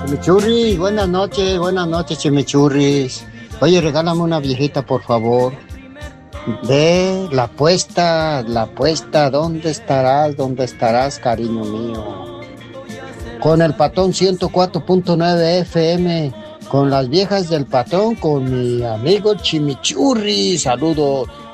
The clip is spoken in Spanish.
Chimichurri, buenas noches, Chimichurris. Oye, regálame una viejita, por favor. Ve, la apuesta, dónde estarás, cariño mío? Con el Patón 104.9 FM, con las viejas del Patón, con mi amigo Chimichurri. Saludos.